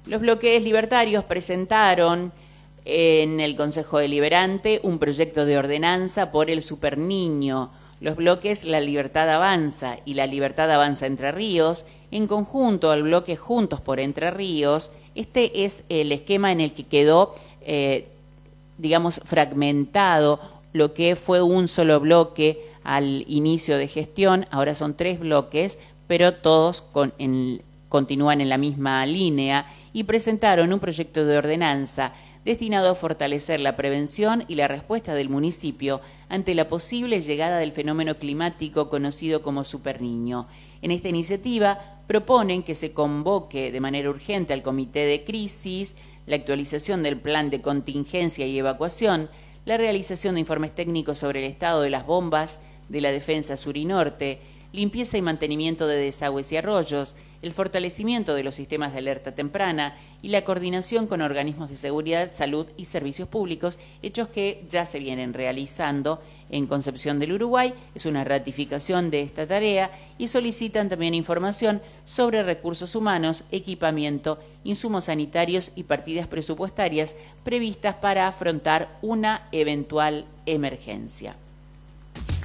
Los bloques libertarios presentaron en el Consejo Deliberante un proyecto de ordenanza por el Superniño. Los bloques La Libertad Avanza y La Libertad Avanza Entre Ríos, en conjunto al bloque Juntos por Entre Ríos. Este es el esquema en el que quedó, fragmentado lo que fue un solo bloque al inicio de gestión. Ahora son 3 bloques, pero todos continúan en la misma línea, y presentaron un proyecto de ordenanza destinado a fortalecer la prevención y la respuesta del municipio ante la posible llegada del fenómeno climático conocido como Superniño. En esta iniciativa proponen que se convoque de manera urgente al Comité de Crisis, la actualización del plan de contingencia y evacuación, la realización de informes técnicos sobre el estado de las bombas de la defensa sur y norte, limpieza y mantenimiento de desagües y arroyos, el fortalecimiento de los sistemas de alerta temprana y la coordinación con organismos de seguridad, salud y servicios públicos, hechos que ya se vienen realizando en Concepción del Uruguay. Es una ratificación de esta tarea, y solicitan también información sobre recursos humanos, equipamiento, insumos sanitarios y partidas presupuestarias previstas para afrontar una eventual emergencia.